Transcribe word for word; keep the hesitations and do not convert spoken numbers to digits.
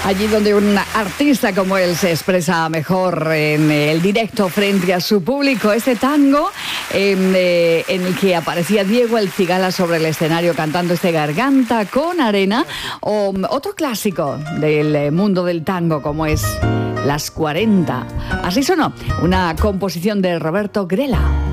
Allí donde un artista como él se expresa mejor en el directo frente a su público. Este tango en, eh, en el que aparecía Diego El Cigala sobre el escenario cantando este Garganta con Arena. O otro clásico del mundo del tango como es Las cuarenta. Así sonó, una composición de Roberto Grela.